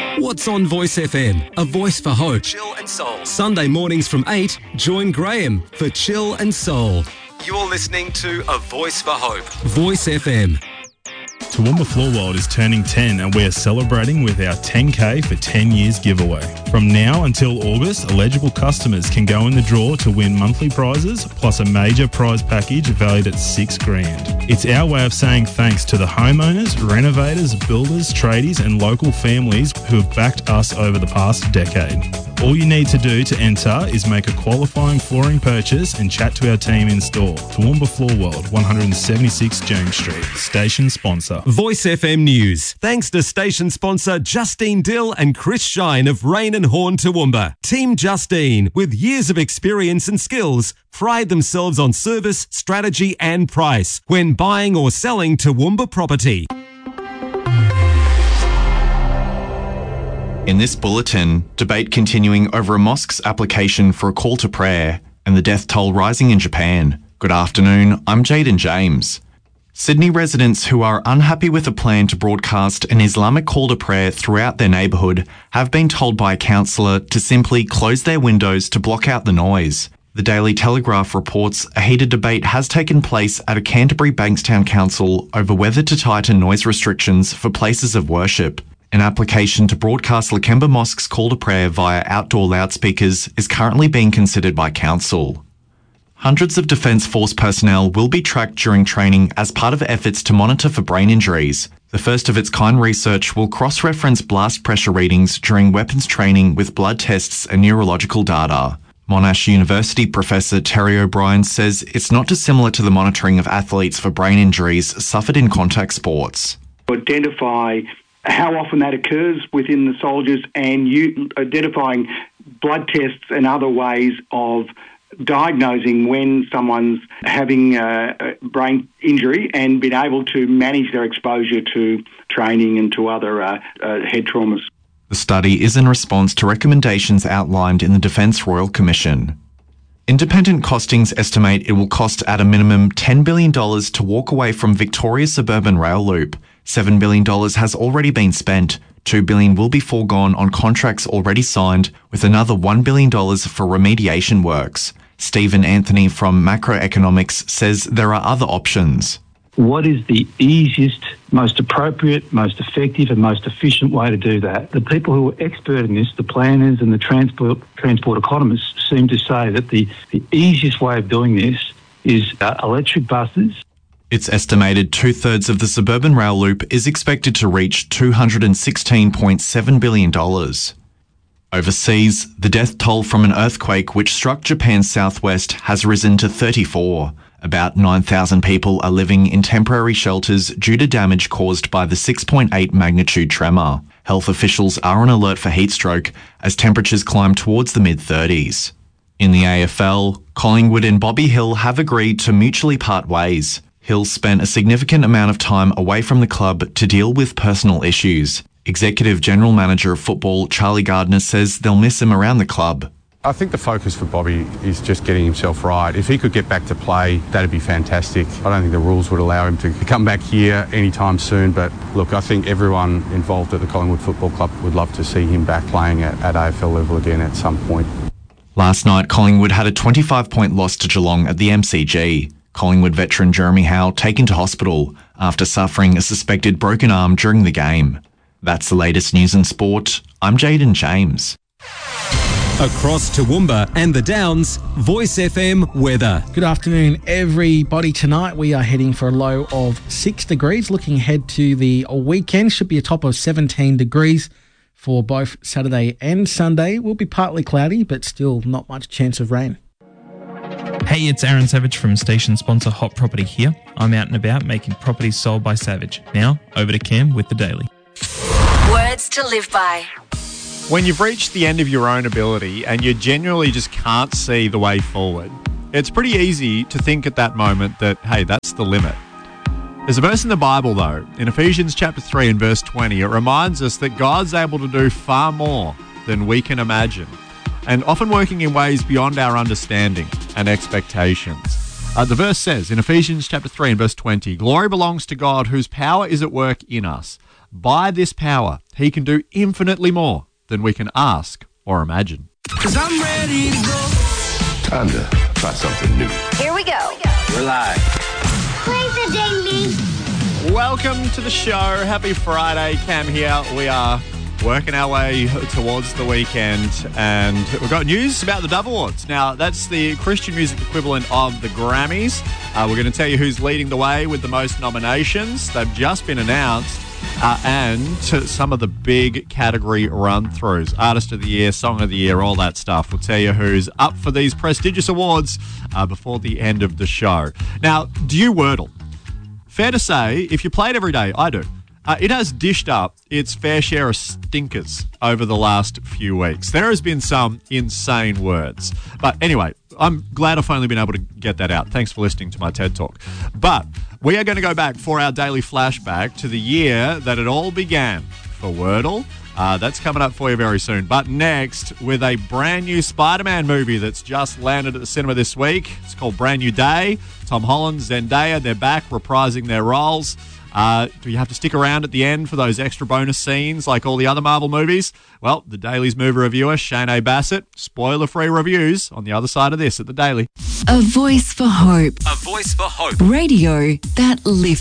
What's on Voice FM? A voice for hope. Chill and Soul. Sunday mornings from 8, join Graham for Chill and Soul. You're listening to A Voice for Hope. Voice FM. Toowoomba Floor World is turning 10 and we are celebrating with our 10K for 10 years giveaway. From now until August, eligible customers can go in the draw to win monthly prizes plus a major prize package valued at $6,000. It's our way of saying thanks to the homeowners, renovators, builders, tradies and local families who have backed us over the past decade. All you need to do to enter is make a qualifying flooring purchase and chat to our team in store. Toowoomba Floor World, 176 James Street. Station sponsor. Voice FM News. Thanks to station sponsor Justine Dill and Chris Shine of Rain and Horn Toowoomba. Team Justine, with years of experience and skills, pride themselves on service, strategy and price when buying or selling Toowoomba property. In this bulletin, debate continuing over a mosque's application for a call to prayer and the death toll rising in Japan. Good afternoon, I'm Jaden James. Sydney residents who are unhappy with a plan to broadcast an Islamic call to prayer throughout their neighbourhood have been told by a counsellor to simply close their windows to block out the noise. The Daily Telegraph reports a heated debate has taken place at a Canterbury Bankstown council over whether to tighten noise restrictions for places of worship. An application to broadcast Lakemba Mosque's call to prayer via outdoor loudspeakers is currently being considered by council. Hundreds of Defence Force personnel will be tracked during training as part of efforts to monitor for brain injuries. The first of its kind research will cross-reference blast pressure readings during weapons training with blood tests and neurological data. Monash University Professor Terry O'Brien says it's not dissimilar to the monitoring of athletes for brain injuries suffered in contact sports. Identify how often that occurs within the soldiers and identifying blood tests and other ways of diagnosing when someone's having a brain injury and being able to manage their exposure to training and to other head traumas. The study is in response to recommendations outlined in the Defence Royal Commission. Independent costings estimate it will cost at a minimum $10 billion to walk away from Victoria's suburban rail loop. $7 billion has already been spent. $2 billion will be foregone on contracts already signed, with another $1 billion for remediation works. Stephen Anthony from Macroeconomics says there are other options. What is the easiest, most appropriate, most effective and most efficient way to do that? The people who are expert in this, the planners and the transport economists, seem to say that the easiest way of doing this is electric buses. It's estimated 2/3 of the suburban rail loop is expected to reach $216.7 billion. Overseas, the death toll from an earthquake which struck Japan's southwest has risen to 34. About 9,000 people are living in temporary shelters due to damage caused by the 6.8 magnitude tremor. Health officials are on alert for heat stroke as temperatures climb towards the mid-30s. In the AFL, Collingwood and Bobby Hill have agreed to mutually part ways. Hill spent a significant amount of time away from the club to deal with personal issues. Executive General Manager of Football Charlie Gardner says they'll miss him around the club. I think the focus for Bobby is just getting himself right. If he could get back to play, that'd be fantastic. I don't think the rules would allow him to come back here anytime soon, but look, I think everyone involved at the Collingwood Football Club would love to see him back playing at AFL level again at some point. Last night, Collingwood had a 25-point loss to Geelong at the MCG. Collingwood veteran Jeremy Howe taken to hospital after suffering a suspected broken arm during the game. That's the latest news in sport. I'm Jaden James. Across Toowoomba and the Downs, Voice FM weather. Good afternoon, everybody. Tonight we are heading for a low of 6 degrees. Looking ahead to the weekend, should be a top of 17 degrees for both Saturday and Sunday. Will be partly cloudy, but still not much chance of rain. Hey, it's Aaron Savage from station sponsor Hot Property here. I'm out and about making properties sold by Savage. Now, over to Cam with the Daily. Words to live by. When you've reached the end of your own ability and you genuinely just can't see the way forward, it's pretty easy to think at that moment that, hey, that's the limit. There's a verse in the Bible, though, in Ephesians chapter 3 and verse 20. It reminds us that God's able to do far more than we can imagine, and often working in ways beyond our understanding and expectations. The verse says in Ephesians chapter 3 and verse 20, "Glory belongs to God whose power is at work in us, By this power, he can do infinitely more than we can ask or imagine. 'Cause I'm ready to go. Time to try something new. Here we go. We're live. Play the daily. Welcome to the show. Happy Friday. Cam here. We are working our way towards the weekend, and we've got news about the Dove Awards. Now, that's the Christian music equivalent of the Grammys. We're going to tell you who's leading the way with the most nominations. They've just been announced, and some of the big category run-throughs. Artist of the Year, Song of the Year, all that stuff. We'll tell you who's up for these prestigious awards before the end of the show. Now, do you Wordle? Fair to say, if you play it every day, I do. It has dished up its fair share of stinkers over the last few weeks. There has been some insane words. But anyway, I'm glad I've finally been able to get that out. Thanks for listening to my TED Talk. But we are going to go back for our daily flashback to the year that it all began for Wordle. That's coming up for you very soon. But next, with a brand new Spider-Man movie that's just landed at the cinema this week. It's called Brand New Day. Tom Holland, Zendaya, they're back reprising their roles. Do you have to stick around at the end for those extra bonus scenes like all the other Marvel movies? Well, the Daily's movie reviewer, Shanae Bassett, spoiler-free reviews on the other side of this at the Daily. A voice for hope. A voice for hope. Radio that lifts.